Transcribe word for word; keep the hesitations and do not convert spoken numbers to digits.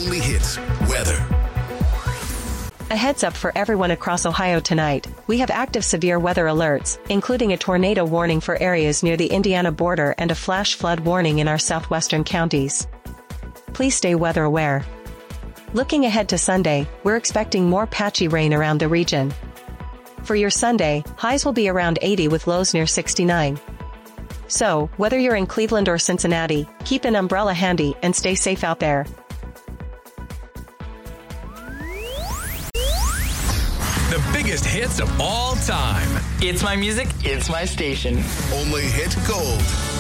only hits weather. A heads up for everyone across Ohio tonight. We have active severe weather alerts, including a tornado warning for areas near the Indiana border and a flash flood warning in our southwestern counties. Please stay weather aware. Looking ahead to Sunday, we're expecting more patchy rain around the region. For your Sunday, highs will be around eighty with lows near sixty-nine. So, whether you're in Cleveland or Cincinnati, keep an umbrella handy and stay safe out there. The biggest hits of all time. It's my music, it's my station. Only hit gold.